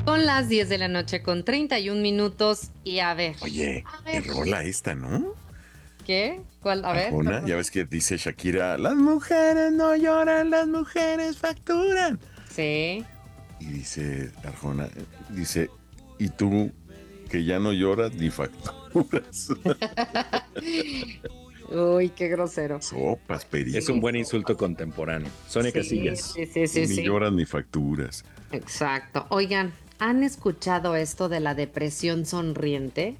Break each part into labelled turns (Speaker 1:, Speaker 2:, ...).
Speaker 1: Son las 10 de la noche con 31 minutos y
Speaker 2: Oye,
Speaker 1: a
Speaker 2: qué
Speaker 1: ver,
Speaker 2: rola esta, ¿no?
Speaker 1: ¿qué? ¿Cuál? A ver, ¿cuál
Speaker 2: Arjona, ya
Speaker 1: rola?
Speaker 2: ves que dice Shakira, las mujeres no lloran, las mujeres facturan.
Speaker 1: Sí.
Speaker 2: Y dice Arjona, dice, ¿y tú que ya no lloras ni facturas?
Speaker 1: Uy, qué grosero.
Speaker 2: Sopas,
Speaker 3: Es un
Speaker 1: Sí,
Speaker 3: buen
Speaker 2: perico.
Speaker 3: insulto contemporáneo. Sonia
Speaker 1: sí,
Speaker 3: Casillas.
Speaker 1: sí, sí, sí,
Speaker 2: Ni
Speaker 1: sí.
Speaker 2: lloras ni facturas.
Speaker 1: Exacto. Oigan, ¿han escuchado esto de la depresión sonriente?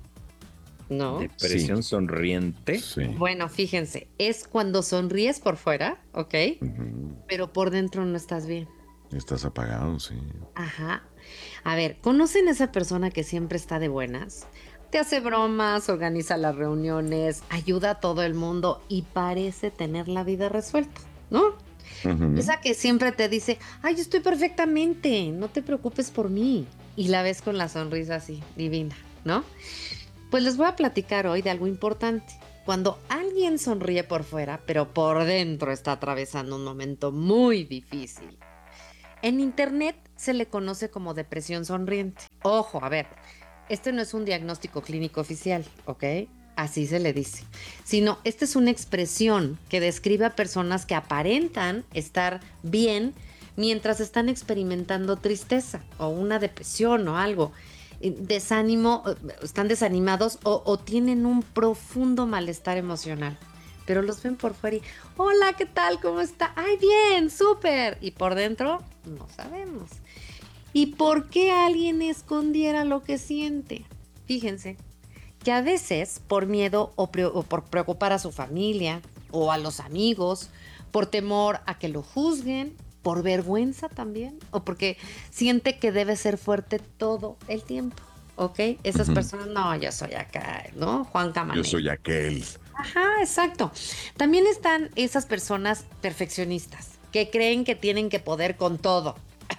Speaker 1: ¿No?
Speaker 2: Sí,
Speaker 3: Depresión sonriente.
Speaker 2: sí.
Speaker 1: Bueno, fíjense, es cuando sonríes por fuera, ¿ok?
Speaker 2: Ujú.
Speaker 1: Pero por dentro no estás bien.
Speaker 2: Estás apagado, sí.
Speaker 1: Ajá. A ver, ¿conocen a esa persona que siempre está de buenas? Te hace bromas, organiza las reuniones, ayuda a todo el mundo y parece tener la vida resuelta, ¿no?
Speaker 2: Ujú.
Speaker 1: Esa que siempre te dice, ay, yo estoy perfectamente, no te preocupes por mí. Y la ves con la sonrisa así, divina, ¿no? Pues les voy a platicar hoy de algo importante. Cuando alguien sonríe por fuera, pero por dentro está atravesando un momento muy difícil. En internet se le conoce como depresión sonriente. Ojo, a ver, este no es un diagnóstico clínico oficial, ¿ok? Así se le dice. Sino, esta es una expresión que describe a personas que aparentan estar bien mientras están experimentando tristeza o una depresión o algo. Desánimo, están desanimados o tienen un profundo malestar emocional. Pero los ven por fuera y, hola, ¿qué tal? ¿Cómo está? Ay, bien, súper. Y por dentro, no sabemos. ¿Y por qué alguien escondiera lo que siente? Fíjense, que a veces por miedo o por preocupar a su familia o a los amigos, por temor a que lo juzguen, por vergüenza también, o porque siente que debe ser fuerte todo el tiempo, ¿ok? Esas
Speaker 2: Ujú.
Speaker 1: personas, no, yo soy acá, ¿no? Juan
Speaker 2: Yo
Speaker 1: Camaney.
Speaker 2: soy aquel.
Speaker 1: Ajá, exacto. También están esas personas perfeccionistas que creen que tienen que poder con todo.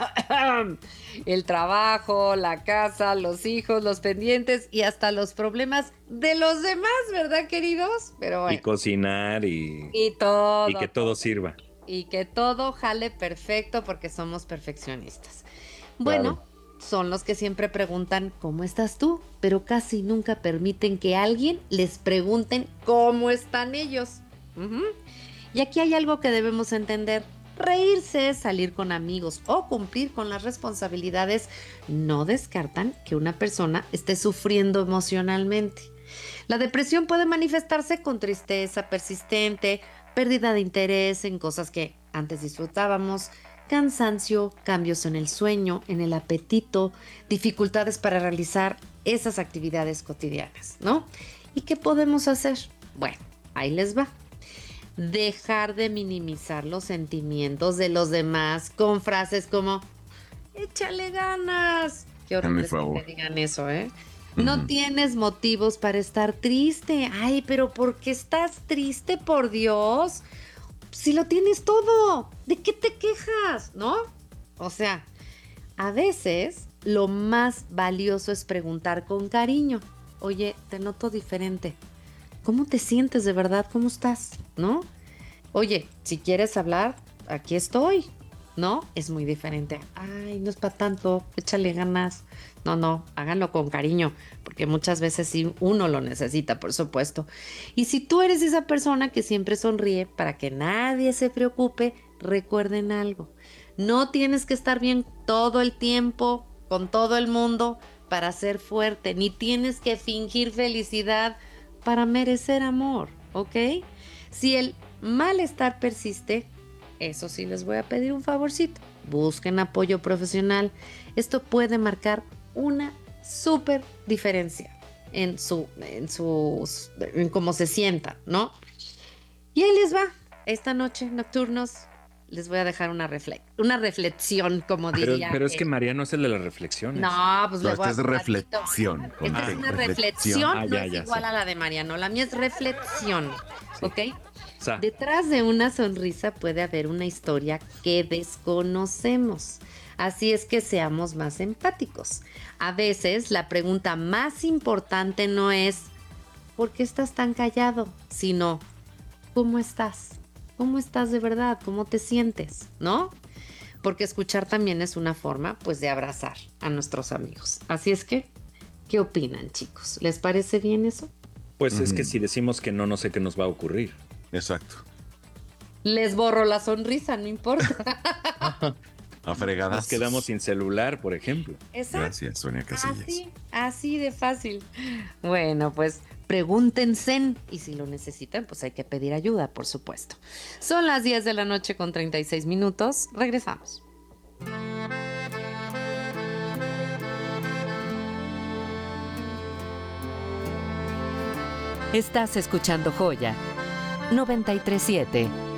Speaker 1: El trabajo, la casa, los hijos, los pendientes y hasta los problemas de los demás, ¿verdad, queridos? Pero
Speaker 3: Y
Speaker 1: bueno,
Speaker 3: cocinar
Speaker 1: y
Speaker 3: y que
Speaker 1: todo,
Speaker 3: todo
Speaker 1: todo.
Speaker 3: sirva.
Speaker 1: Y que todo jale perfecto porque somos perfeccionistas. Bueno,
Speaker 2: Claro.
Speaker 1: son los que siempre preguntan ¿cómo estás tú? Pero casi nunca permiten que alguien les pregunten cómo están ellos. Ujú. Y aquí hay algo que debemos entender. Reírse, salir con amigos o cumplir con las responsabilidades no descartan que una persona esté sufriendo emocionalmente. La depresión puede manifestarse con tristeza persistente, pérdida de interés en cosas que antes disfrutábamos, cansancio, cambios en el sueño, en el apetito, dificultades para realizar esas actividades cotidianas, ¿no? ¿Y qué podemos hacer? Bueno, ahí les va. Dejar de minimizar los sentimientos de los demás con frases como échale ganas. Qué
Speaker 2: Hazme
Speaker 1: horrible es que te
Speaker 2: favor.
Speaker 1: digan eso, ¿eh? No
Speaker 2: Ujú.
Speaker 1: tienes motivos para estar triste. Ay, pero ¿por qué estás triste, por Dios? Si lo tienes todo, ¿de qué te quejas? ¿No? O sea, a veces lo más valioso es preguntar con cariño. Oye, te noto diferente. ¿Cómo te sientes de verdad? ¿Cómo estás? ¿No? Oye, si quieres hablar, aquí estoy, ¿no? Es muy diferente. Ay, no es para tanto, échale ganas. No, no, háganlo con cariño, porque muchas veces sí uno lo necesita, por supuesto. Y si tú eres esa persona que siempre sonríe para que nadie se preocupe, recuerden algo. No tienes que estar bien todo el tiempo con todo el mundo para ser fuerte, ni tienes que fingir felicidad para merecer amor, ¿ok? Si el malestar persiste, eso sí les voy a pedir un favorcito. Busquen apoyo profesional. Esto puede marcar una súper diferencia en cómo se sientan, ¿no? Y ahí les va. Esta noche, nocturnos, les voy a dejar una reflexión, como diría
Speaker 3: Pero es que
Speaker 1: él.
Speaker 3: Mariano es el de las reflexiones.
Speaker 1: No, pues
Speaker 2: No,
Speaker 1: le voy
Speaker 2: esta
Speaker 1: a
Speaker 2: es
Speaker 1: ratito.
Speaker 2: reflexión. Con
Speaker 1: Esta es
Speaker 3: Ah,
Speaker 2: T.
Speaker 1: una
Speaker 2: Reflexión.
Speaker 1: reflexión, no
Speaker 3: ya,
Speaker 1: es
Speaker 3: ya
Speaker 1: igual
Speaker 3: sé.
Speaker 1: a la de Mariano. La mía es reflexión,
Speaker 3: Sí.
Speaker 1: ¿ok?
Speaker 3: Sa.
Speaker 1: Detrás de una sonrisa puede haber una historia que desconocemos. Así es que seamos más empáticos. A veces la pregunta más importante no es ¿por qué estás tan callado? Sino ¿cómo estás? ¿Cómo estás de verdad? ¿Cómo te sientes? ¿No? porque escuchar también es una forma, pues, de abrazar a nuestros amigos. Así es que, ¿qué opinan, chicos? ¿Les parece bien eso?
Speaker 3: Pues es que si decimos que no, no sé qué nos va a ocurrir.
Speaker 2: Exacto.
Speaker 1: Les borro la sonrisa, no importa.
Speaker 2: A fregadas.
Speaker 3: Nos quedamos sin celular, por ejemplo.
Speaker 1: Exacto.
Speaker 2: Gracias, Sonia Casillas.
Speaker 1: Así de fácil. Bueno, pues pregúntense y si lo necesitan, pues hay que pedir ayuda, por supuesto. Son las 10 de la noche con 36 minutos. Regresamos.
Speaker 4: Estás escuchando Joya 93.7.